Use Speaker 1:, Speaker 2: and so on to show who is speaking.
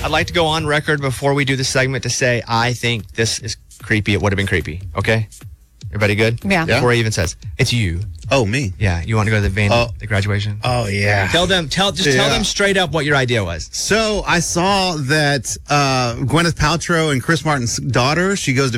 Speaker 1: I'd like to go on record before we do the segment to say I think this is creepy. It would have been creepy. Okay? Everybody good?
Speaker 2: Yeah.
Speaker 1: Before he even says, it's you.
Speaker 3: Oh, me.
Speaker 1: Yeah. You want to go to the graduation?
Speaker 3: Oh, yeah.
Speaker 1: Tell them straight up what your idea was.
Speaker 3: So I saw that Gwyneth Paltrow and Chris Martin's daughter, she goes to